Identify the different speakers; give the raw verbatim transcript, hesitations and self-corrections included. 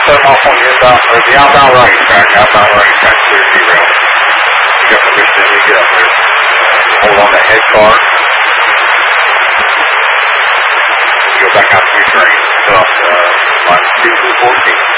Speaker 1: set them off on the inbound, or the outbound running track, outbound running track, clear derail. You got permission to get up there. Hold on to head car. Go back out to your train. Up, uh, line two through fourteen.